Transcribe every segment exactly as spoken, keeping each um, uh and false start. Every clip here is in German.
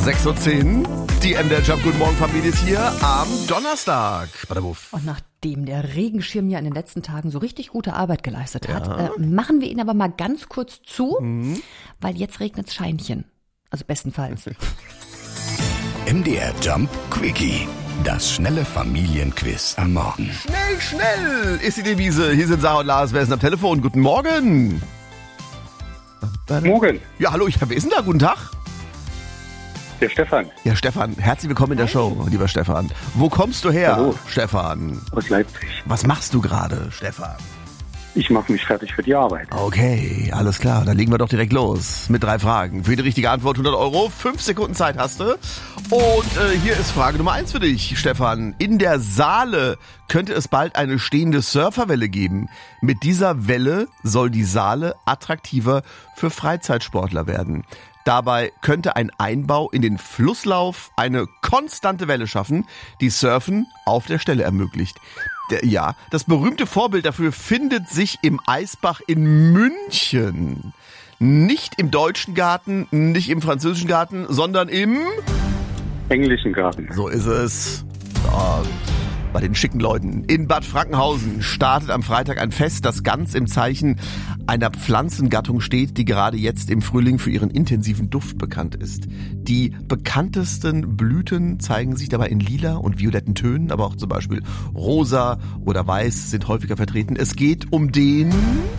sechs Uhr zehn, die M D R Jump Guten Morgen Familie ist hier am Donnerstag. Und nachdem der Regenschirm ja in den letzten Tagen so richtig gute Arbeit geleistet hat, ja. äh, machen wir ihn aber mal ganz kurz zu, mhm. weil jetzt regnet's Scheinchen. Also bestenfalls. M D R Jump Quickie. Das schnelle Familienquiz am Morgen. Schnell, schnell ist die Devise. Hier sind Sarah und Lars. Wer ist am Telefon? Guten Morgen. Morgen. Ja, hallo, ich, wer ist denn da? Guten Tag. Der Stefan. Ja, Stefan, herzlich willkommen in der Show, lieber Stefan. Wo kommst du her, Hallo. Stefan? Aus Leipzig. Was machst du gerade, Stefan? Ich mache mich fertig für die Arbeit. Okay, alles klar, dann legen wir doch direkt los mit drei Fragen. Für die richtige Antwort hundert Euro, fünf Sekunden Zeit hast du. Und äh, hier ist Frage Nummer eins für dich, Stefan. In der Saale könnte es bald eine stehende Surferwelle geben. Mit dieser Welle soll die Saale attraktiver für Freizeitsportler werden. Dabei könnte ein Einbau in den Flusslauf eine konstante Welle schaffen, die Surfen auf der Stelle ermöglicht. Der, ja, das berühmte Vorbild dafür findet sich im Eisbach in München. Nicht im deutschen Garten, nicht im französischen Garten, sondern im englischen Garten. So ist es. So. Bei den schicken Leuten. In Bad Frankenhausen startet am Freitag ein Fest, das ganz im Zeichen einer Pflanzengattung steht, die gerade jetzt im Frühling für ihren intensiven Duft bekannt ist. Die bekanntesten Blüten zeigen sich dabei in lila und violetten Tönen, aber auch zum Beispiel rosa oder weiß sind häufiger vertreten. Es geht um den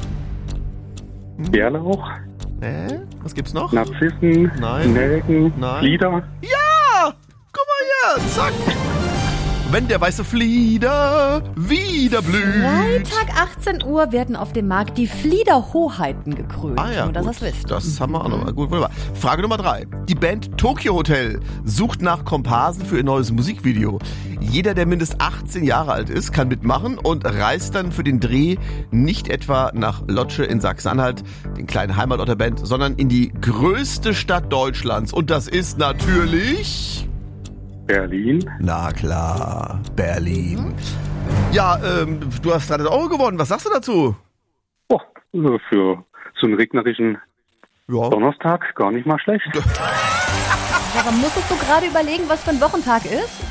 Bärlauch. Äh? Was gibt's noch? Narzissen, Nein. Nelken, Nein. Flieder. Ja! Guck mal her, zack! Wenn der weiße Flieder wieder blüht. Freitag achtzehn Uhr werden auf dem Markt die Fliederhoheiten gekrönt. Ah ja, nur, dass gut. ihr das wisst. Das haben wir auch noch mal. Gut, wunderbar. Frage Nummer drei. Die Band Tokyo Hotel sucht nach Komparsen für ihr neues Musikvideo. Jeder, der mindestens achtzehn Jahre alt ist, kann mitmachen und reist dann für den Dreh nicht etwa nach Lotsche in Sachsen-Anhalt, den kleinen Heimatort der Band, sondern in die größte Stadt Deutschlands. Und das ist natürlich Berlin. Na klar, Berlin. Ja, ähm, du hast dreihundert Euro gewonnen. Was sagst du dazu? Oh, also für so einen regnerischen Ja. Donnerstag gar nicht mal schlecht. Aber musstest du gerade überlegen, was für ein Wochentag ist?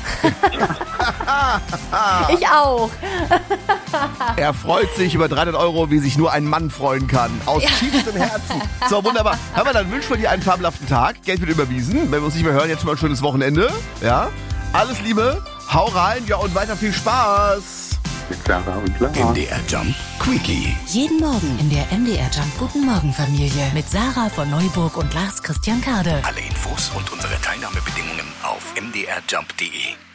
Ich auch. Er freut sich über dreihundert Euro, wie sich nur ein Mann freuen kann. Aus Ja. tiefstem Herzen. So, wunderbar. Hör mal, dann wünschen wir dir einen fabelhaften Tag. Geld wird überwiesen. Wenn wir uns nicht mehr hören, jetzt schon mal ein schönes Wochenende. Ja. Alles Liebe. Hau rein. Ja, und weiter viel Spaß. Mit Sarah und Lara. M D R Jump Quickie. Jeden Morgen in der M D R Jump Guten Morgen Familie mit Sarah von Neuburg und Lars Christian Kade. Alle Infos und unsere Teilnahmebedingungen auf m d r jump punkt d e.